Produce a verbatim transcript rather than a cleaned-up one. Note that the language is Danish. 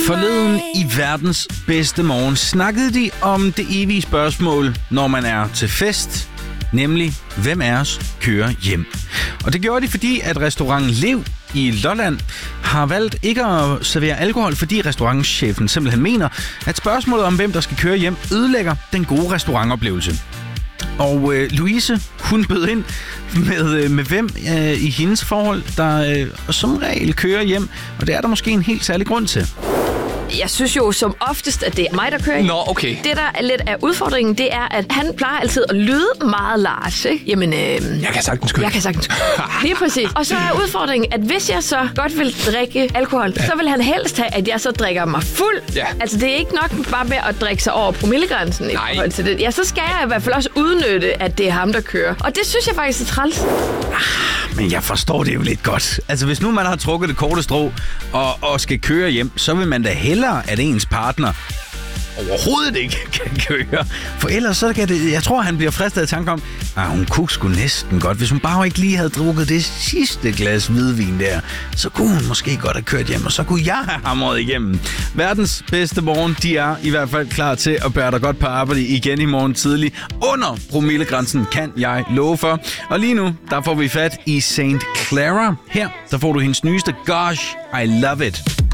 Forleden i verdens bedste morgen snakkede de om det evige spørgsmål, når man er til fest, nemlig hvem af os kører hjem. Og det gjorde de, fordi at restauranten Lev i Lolland har valgt ikke at servere alkohol, fordi restaurantchefen simpelthen mener, at spørgsmålet om hvem der skal køre hjem ødelægger den gode restaurantoplevelse. Og øh, Louise, hun bød ind med, øh, med hvem øh, i hendes forhold, der øh, som regel kører hjem. Og det er der måske en helt særlig grund til. Jeg synes jo som oftest, at det er mig, der kører. Nå, okay. Det, der er lidt af udfordringen, det er, at han plejer altid at lyde meget large, ikke? Jamen, øh, Jeg kan sagtens køre. jeg kan sagtens lige præcis. Og så er udfordringen, at hvis jeg så godt vil drikke alkohol, ja. så vil han helst have, at jeg så drikker mig fuld. Ja. Altså, det er ikke nok bare med at drikke sig over promillegrænsen i Nej. forhold til det. Ja, så skal jeg i hvert fald også udnytte, at det er ham, der kører. Og det synes jeg faktisk er træls. Men jeg forstår det jo lidt godt. Altså, hvis nu man har trukket det korte strå og, og skal køre hjem, så vil man da hellere, at ens partner overhovedet ikke kan køre. For ellers så kan det... Jeg tror, han bliver fristet af tanke om, at hun kunne sgu næsten godt. Hvis hun bare ikke lige havde drukket det sidste glas hvidvin der, så kunne hun måske godt have kørt hjem, og så kunne jeg have hamret igennem. Verdens bedste morgen, de er i hvert fald klar til at bære dig godt på arbejde igen i morgen tidlig. Under promillegrænsen, kan jeg love for. Og lige nu, der får vi fat i Saint Clara. Her, der får du hendes nyeste Gosh, I Love It.